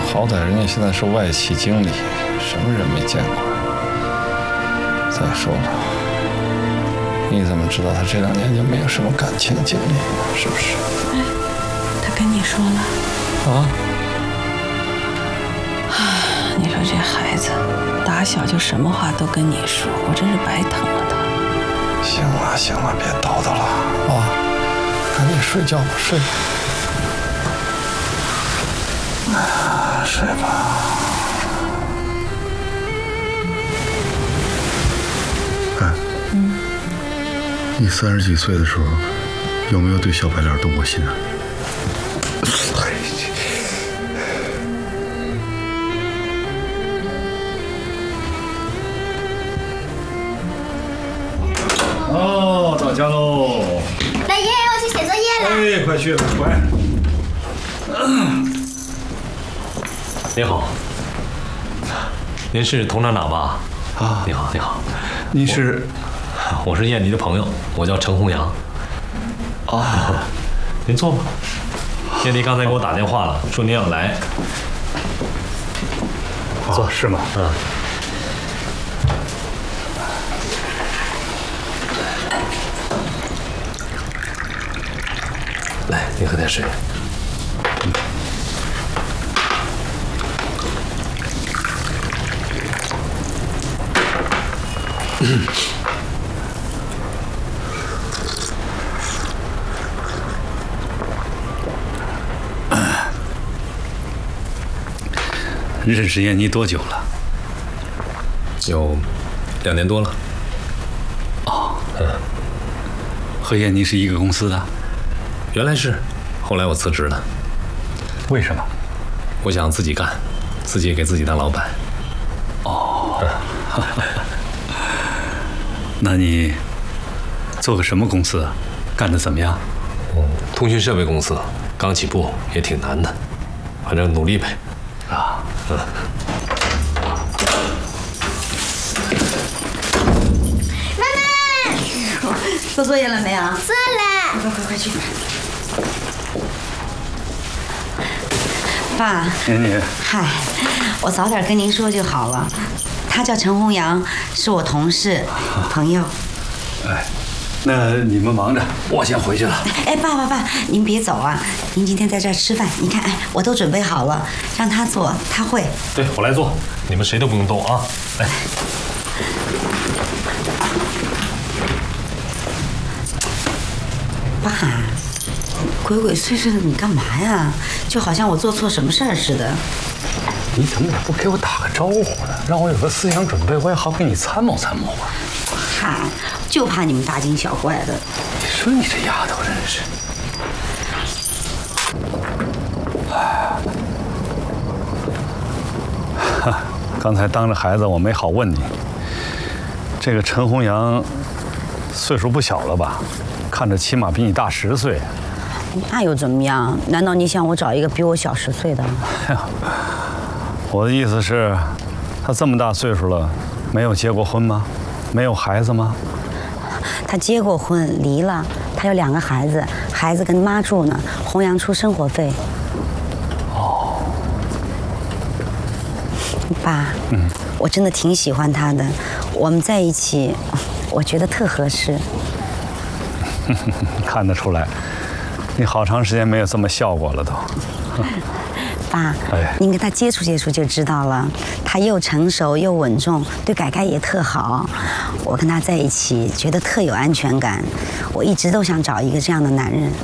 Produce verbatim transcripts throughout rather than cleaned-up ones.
好歹人家现在是外企经理，什么人没见过？再说了，你怎么知道他这两年就没有什么感情经历？是不是？ 哎，他跟你说了？ 啊？ 啊，你说这孩子，打小就什么话都跟你说，我真是白疼了他。 行了行了，别叨叨了啊！赶紧睡觉吧，睡吧。啊，睡吧。 哎，嗯，你三十几岁的时候，有没有对小白脸动过心啊？ 哦，到家喽！ 来，爷爷，我去写作业了。 哎，快去吧，乖。 你好，您是佟厂长吧？ 啊， 你好，你好， 你是？ 我是燕妮的朋友，我叫陈弘阳。 啊， 您坐吧。燕妮刚才给我打电话了，说您要来。 坐是吗？ 嗯。来，你喝点水。嗯。嗯。 认识燕妮多久了？ 有两年多了。 哦，嗯，和燕妮是一个公司的？ 原来是，后来我辞职了。 为什么？ 我想自己干，自己给自己当老板。 哦，那你做个什么公司啊？干得怎么样？ 嗯，通讯设备公司，刚起步，也挺难的，反正努力呗。 啊， 嗯。 妈妈， 做作业了没有？ 做了。 快快快去！爸， 燕妮， 嗨，我早点跟您说就好了。他叫陈弘阳，是我同事、朋友。 哎，那你们忙着，我先回去了。 哎，爸爸爸，您别走啊！您今天在这儿吃饭，你看，哎，我都准备好了，让他做，他会。 对，我来做，你们谁都不用动啊！来。 爸，鬼鬼祟祟的，你干嘛呀？就好像我做错什么事儿似的。 你怎么也不给我打个招呼呢？让我有个思想准备，我也好给你参谋参谋啊。 嗨，就怕你们大惊小怪的。 你说你这丫头真是。哎，哈，刚才当着孩子我没好问你，这个陈弘阳岁数不小了吧？看着起码比你大十岁。 那又怎么样？难道你想我找一个比我小十岁的？ 哎呀，我的意思是，他这么大岁数了，没有结过婚吗？没有孩子吗？ 他结过婚，离了，他有两个孩子，孩子跟妈住呢，弘阳出生活费。 哦， 爸，嗯，我真的挺喜欢他的，我们在一起，我觉得特合适。 看得出来，你好长时间没有这么笑过了都。 爸， 哎， 您跟他接触接触就知道了，他又成熟又稳重，对改改也特好。我跟他在一起，觉得特有安全感。我一直都想找一个这样的男人。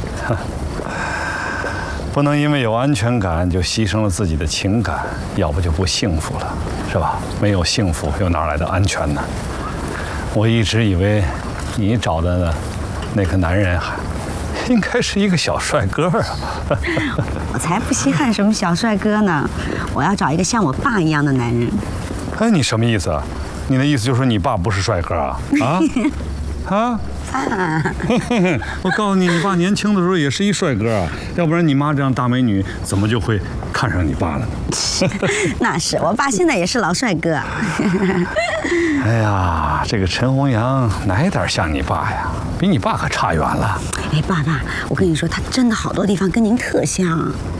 不能因为有安全感就牺牲了自己的情感，要不就不幸福了，是吧？没有幸福，又哪来的安全呢？我一直以为你找的那个男人还应该是一个小帅哥啊！ 我才不稀罕什么小帅哥呢，我要找一个像我爸一样的男人。 哎，你什么意思啊？你的意思就是说你爸不是帅哥啊？啊？啊？ 爸， 我告诉你，你爸年轻的时候也是一帅哥啊，要不然你妈这样大美女怎么就会看上你爸了呢？ 那是，我爸现在也是老帅哥。 哎呀，这个陈弘阳哪一点像你爸呀？比你爸可差远了。 哎，爸爸，我跟你说，他真的好多地方跟您特像。